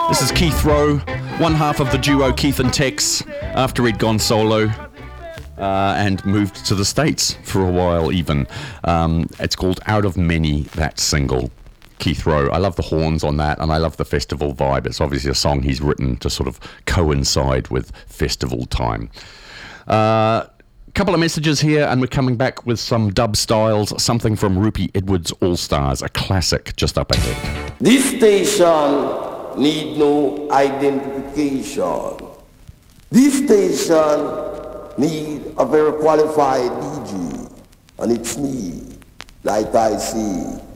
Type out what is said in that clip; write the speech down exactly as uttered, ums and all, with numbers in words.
This is Keith Rowe, one half of the duo Keith and Tex, after he'd gone solo uh, and moved to the States for a while even. Um, it's called Out of Many, that single. Keith Rowe. I love the horns on that, and I love the festival vibe. It's obviously a song he's written to sort of coincide with festival time. A uh, couple of messages here, and we're coming back with some dub styles, something from Rupie Edwards All Stars, a classic just up ahead. This station need no identification. This station need a very qualified D J, and it's me, like I see.